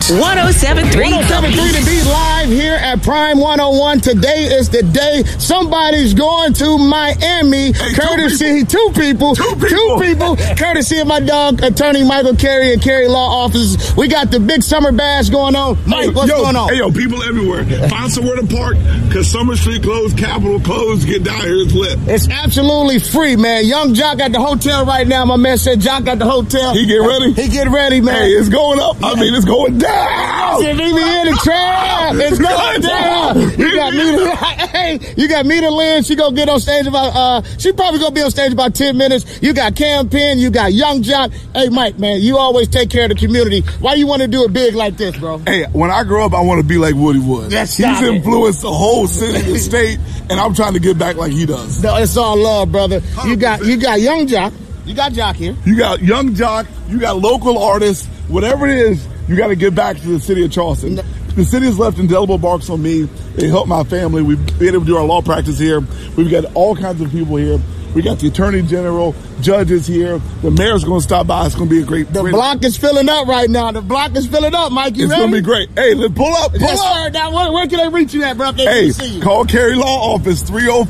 1073 The Beat live here at Prime 101. Today is the day somebody's going to Miami. Courtesy, two people, courtesy of my dog, attorney Michael Carey and Carey Law Offices. We got the big summer bash going on. Mike, what's going on? Hey, yo, people everywhere. Find somewhere to park because Summer Street closed, Capitol closed. Get down here, it's lit. It's absolutely free, man. Young Jock at the hotel right now. My man said Jock at the hotel. He get ready? He get ready, man. Hey, it's going up. I mean, it's going down. Meet me in the trap. It's going down. You got Mita Lynn. She gonna get on stage about, she probably gonna be on stage about 10 minutes. You got Cam Penn. You got Young Jock. Hey, Mike, man, you always take care of the community. Why you want to do it big like this, bro? Hey, when I grow up, I want to be like Woody Wood. He's influenced the whole city, the state, and I'm trying to get back like he does. No, it's all love, brother. You got Young Jock. You got Jock here. You got Young Jock. You got local artists. Whatever it is, you got to get back to the city of Charleston. The city has left indelible marks on me. They helped my family. We've been able to do our law practice here. We've got all kinds of people here. We got the Attorney General, judges here. The mayor's going to stop by. It's going to be a great... The block is filling up right now. The block is filling up, Mike. You ready? It's going to be great. Hey, let's pull up. Sir. Now, where can they reach you at, bro? Hey, call Carey Law Office,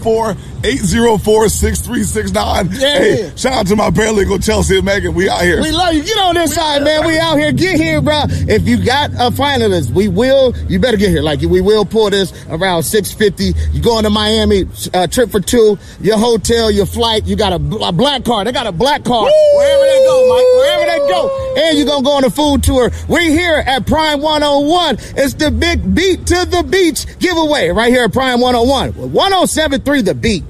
304-804-6369. Yeah. Hey, shout out to my paralegal, Chelsea and Megan. We out here. We love you. Get on this side, man. We out here. Get here, bro. If you got a finalist, you better get here. Like, we will pull this around 6:50. You going to Miami, trip for two, your hotel, your flight. You got a black card. They got a black card. Woo! Wherever they go, Mike. Wherever they go. And you're going to go on a food tour. We're here at Prime 101. It's the big Beat to the Beach giveaway right here at Prime 101. 1073 The Beat.